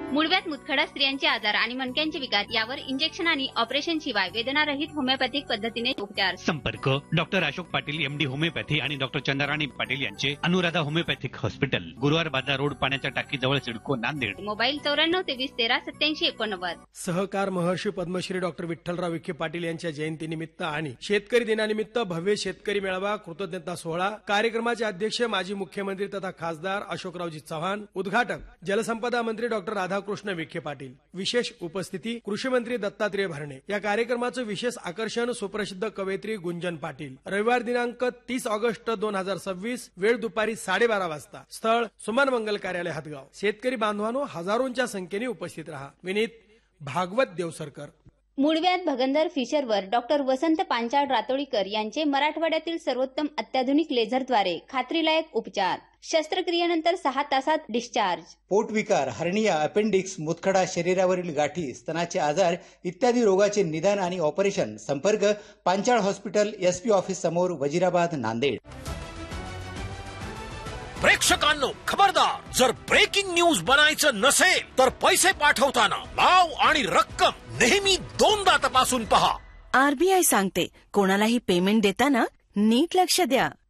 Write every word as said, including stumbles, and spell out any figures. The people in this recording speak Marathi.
मूळव्याध मुतखडा स्त्रियांचे आजार आणि मणक्यांचे विकार यावर इंजेक्शन आणि ऑपरेशन शिवाय वेदनारहित होमिओपॅथिक पद्धतीने उपचार. संपर्क doctor Ashok Patil MD homeopathy आणि डॉक्टर चंद्राराणी पाटील यांचे अनुराधा होमिओपॅथिक हॉस्पिटल, गुरुवार बाजार रोड, पाण्याच्या टाकी जवळ, सिडको, नांदेड. मोबाईल चौऱ्याण्णव तेवीस तेरा सत्याऐंशी एकोणनव्वद. सहकार महर्षी पद्मश्री डॉक्टर विठ्ठलराव विखे पाटील यांच्या जयंतीनिमित्त आणि शेतकरी दिनानिमित्त भव्य शेतकरी मेळावा कृतज्ञता सोहळा. कार्यक्रमाचे अध्यक्ष माजी मुख्यमंत्री तथा खासदार अशोकरावजी चव्हाण. उद्घाटक जलसंपदा मंत्री डॉक्टर राधाकृष्ण विखे पाटील. विशेष उपस्थिती कृषी मंत्री दत्तात्रय भरणे. या कार्यक्रमाचं विशेष आकर्षण सुप्रसिद्ध कवयित्री गुंजन पाटील. रविवार दिनांक तीस ऑगस्ट दोन हजार सव्वीस, वेळ दुपारी साडेबारा वाजता. स्थळ सुमन मंगल कार्यालय हदगाव. शेतकरी बांधवांनो, हजारोंच्या संख्येने उपस्थित रहा. विनीत भागवत देवसरकर. मूळव्याध भगंदर फिशरवर डॉक्टर वसंत पांचाळ रातोळीकर यांचे मराठवाड्यातील सर्वोत्तम अत्याधुनिक लेझरद्वारे खात्रीलायक उपचार. शस्त्रक्रियेनंतर सहा तासात डिस्चार्ज. पोटविकार, हर्निया, अपेंडिक्स, मुतखडा, शरीरावरील गाठी, स्तनाचे आजार इत्यादी रोगाचे निदान आणि ऑपरेशन. संपर्क पांचाळ हॉस्पिटल, एसपी ऑफिस समोर, वजिराबाद, नांदेड. प्रेक्षकांनो खबरदार, जर ब्रेकिंग न्यूज बनायचं नसेल तर पैसे पाठवताना नाव आणि रक्कम नेहमी दोनदा तपासून पहा. आरबीआय सांगते, कोणालाही पेमेंट देताना नीट लक्ष द्या.